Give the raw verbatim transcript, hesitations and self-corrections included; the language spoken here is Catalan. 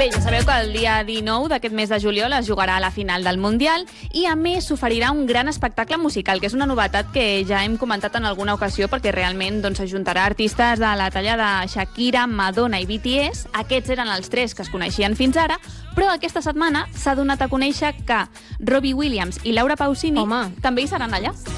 Bé, ja sabeu que el dia dinou d'aquest mes de juliol es jugarà a la final del Mundial i, a més, s'oferirà un gran espectacle musical, que és una novetat que ja hem comentat en alguna ocasió perquè realment doncs, s'ajuntarà artistes de la talla de Shakira, Madonna i B T S. Aquests eren els tres que es coneixien fins ara, però aquesta setmana s'ha donat a conèixer que Robbie Williams i Laura Pausini Home. també hi seran allà.